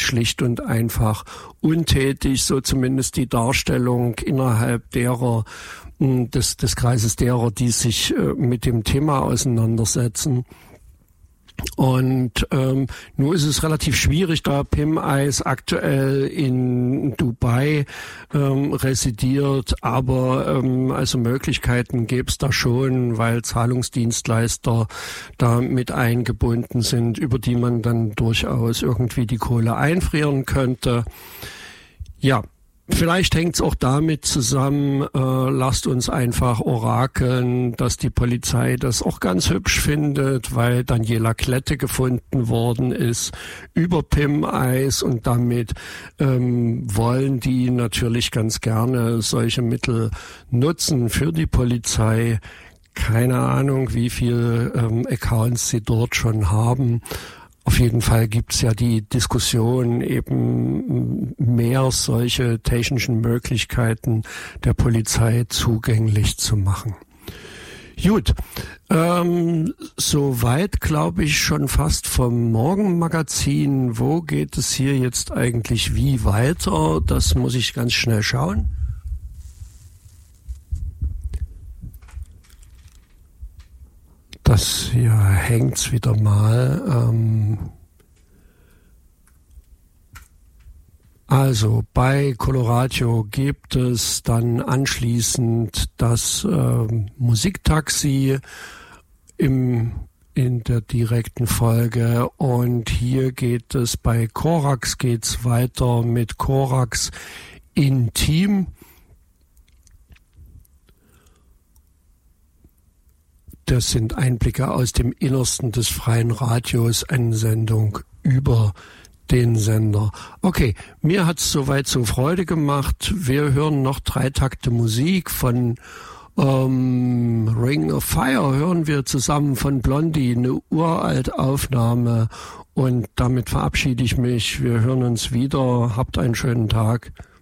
schlicht und einfach untätig, so zumindest die Darstellung innerhalb derer, des Kreises derer, die sich mit dem Thema auseinandersetzen. Und nur ist es relativ schwierig, da Pim Ice aktuell in Dubai residiert, aber also Möglichkeiten gäbe es da schon, weil Zahlungsdienstleister da mit eingebunden sind, über die man dann durchaus irgendwie die Kohle einfrieren könnte. Ja. Vielleicht hängt es auch damit zusammen, lasst uns einfach orakeln, dass die Polizei das auch ganz hübsch findet, weil Daniela Klette gefunden worden ist über Pim Ice und damit wollen die natürlich ganz gerne solche Mittel nutzen für die Polizei. Keine Ahnung, wie viel Accounts sie dort schon haben. Auf jeden Fall gibt's ja die Diskussion, eben mehr solche technischen Möglichkeiten der Polizei zugänglich zu machen. Gut, soweit glaube ich schon fast vom Morgenmagazin. Wo geht es hier jetzt eigentlich wie weiter? Das muss ich ganz schnell schauen. Das hier hängt's wieder mal. Also bei Coloradio gibt es dann anschließend das Musiktaxi in der direkten Folge und hier geht es bei Korax geht's weiter mit Korax Intim. Das sind Einblicke aus dem Innersten des freien Radios, eine Sendung über den Sender. Okay, mir hat's soweit so Freude gemacht. Wir hören noch 3 Takte Musik von Ring of Fire hören wir zusammen von Blondie, eine uralte Aufnahme und damit verabschiede ich mich. Wir hören uns wieder. Habt einen schönen Tag.